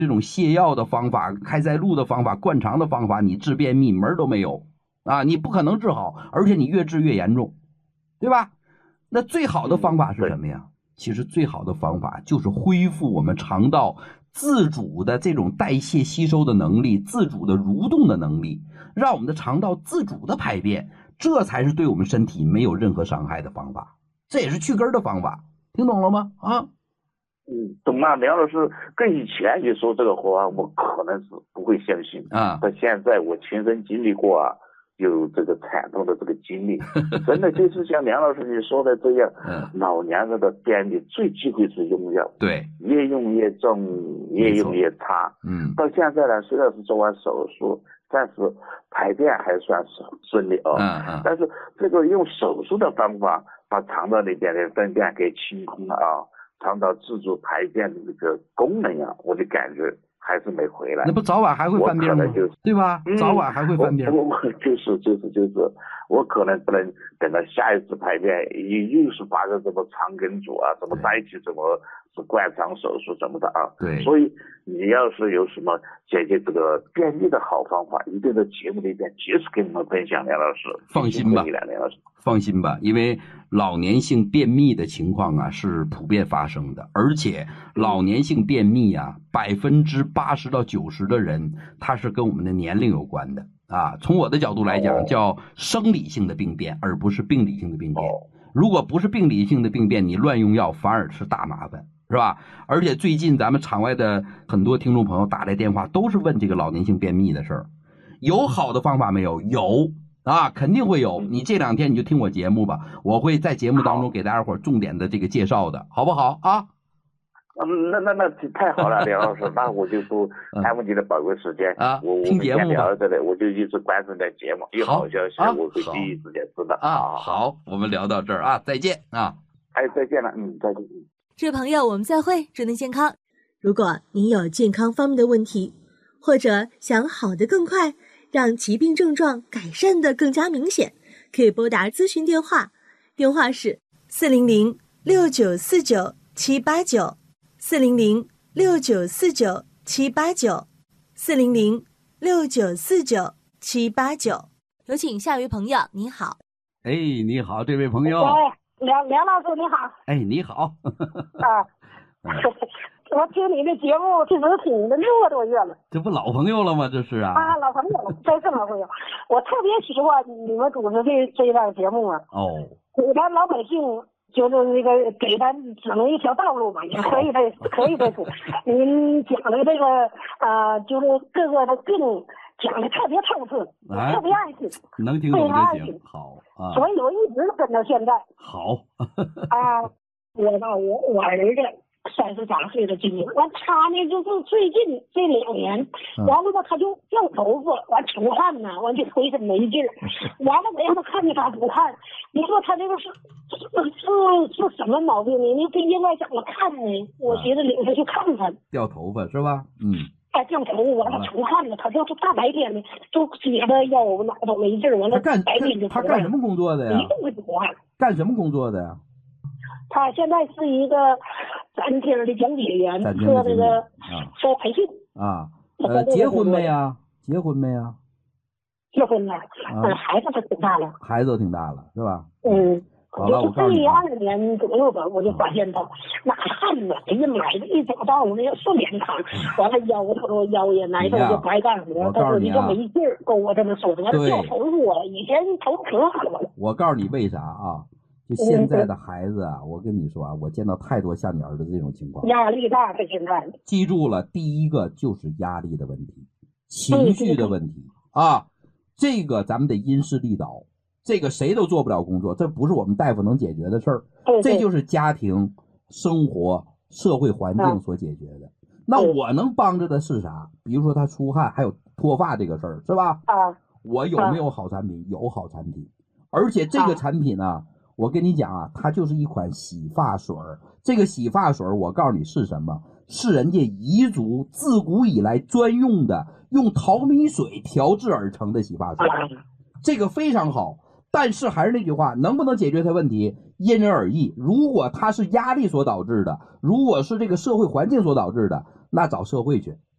这种泻药的方法、开塞露的方法、灌肠的方法，你治便秘门都没有啊！你不可能治好，而且你越治越严重，对吧？那最好的方法是什么呀？其实最好的方法就是恢复我们肠道自主的这种代谢吸收的能力，自主的蠕动的能力，让我们的肠道自主的排便，这才是对我们身体没有任何伤害的方法，这也是去根的方法，听懂了吗？啊？ 懂了。梁老师跟以前你说这个话，我可能是不会相信啊。到现在我亲身经历过啊，有这个惨痛的这个经历，真的就是像梁老师你说的这样，老年人的便秘最忌讳是用药，对，越用越重，越用越差。到现在呢，虽然是做完手术，但是排便还算是顺利啊。但是这个用手术的方法把肠道里边的粪便给清空了啊。肠道自主排便的这个功能啊，我就感觉还是没回来。那不早晚还会犯病吗？对吧？早晚还会犯病。就是，我可能不能等到下一次排便又是发生什么肠梗阻啊，怎么代替什么是灌肠手术什么的啊。对。所以你要是有什么解决这个便秘的好方法，一定在节目里边及时跟我们分享，梁老师。放心吧，梁老师。放心吧，因为老年性便秘的情况啊是普遍发生的，而且老年性便秘啊，80%到90%的人，它是跟我们的年龄有关的啊。从我的角度来讲，叫生理性的病变，而不是病理性的病变。如果不是病理性的病变，你乱用药反而是大麻烦，是吧？而且最近咱们场外的很多听众朋友打来电话，都是问这个老年性便秘的事儿，有好的方法没有？有。肯定会有。你这2天你就听我节目吧，我会在节目当中给大家伙重点的这个介绍的，好不好啊？那太好了，梁老师，那我就不耽误你的宝贵时间啊。我听节目聊着的，我就一直关注你的节目，有好消息我会第一时间知道啊。好，我们聊到这儿啊，再见啊。再见了，再见。 这位朋友，我们再会，祝您健康。如果您有健康方面的问题，或者想好得更快，让疾病症状改善的更加明显，可以拨打咨询电话，电话是400-6949-789，400-6949-789，400-6949-789。有请下一位朋友，您好。 你好，这位朋友。 梁老师你好。 你好。 我听你的节目其实听了6个多月了， 这不老朋友了吗？这是啊。 老朋友了，真是老朋友。我特别喜欢你们组织的这一档节目啊。给咱老百姓就是那个给咱指明一条道路嘛，也可以的说。您讲的这个就是各个的病讲的特别透彻，特别爱听， 能听懂就行。好啊。 所以我一直跟到现在。 好。 我儿子33岁的今年，他呢就是最近这2年，完了吧他就掉头发，出汗呢，就浑身没劲儿，完了我让他看见他不看，你说他这个是什么毛病呢？你不应该怎么看呢？我觉得领他去看看。 掉头发是吧？ 掉头发完了出汗了，他就是大白天的都觉得腰哪都没劲儿，完了白天就他干什么工作的呀？ 一定会出汗。 干什么工作的呀？ 他现在是一个餐厅的讲解员，做这个做培训啊。结婚没呀？结婚了。 孩子都挺大了。 孩子都挺大了，是吧？ 好了，我告诉你，12年左右吧，我就发现到那汗呢，哎呀妈呀，一早到那顺脸汤，完了腰也难受，就不爱干活，但是你就没劲儿，跟我这么说的，完了掉头发，以前头可好了。 我告诉你为啥啊？就现在的孩子啊，我跟你说啊，我见到太多像你儿子这种情况， 压力大，他现在记住了，第一个就是压力的问题，情绪的问题啊，这个咱们得因势利导，这个谁都做不了工作，这不是我们大夫能解决的事儿，这就是家庭、生活、社会环境所解决的。那我能帮着的是啥？比如说他出汗，还有脱发这个事儿，是吧？我有没有好产品？有好产品，而且这个产品呢，我跟你讲啊，它就是一款洗发水。这个洗发水我告诉你是什么，是人家彝族自古以来专用的，用淘米水调制而成的洗发水，这个非常好。但是还是那句话，能不能解决它问题因人而异。如果它是压力所导致的，如果是这个社会环境所导致的，那找社会去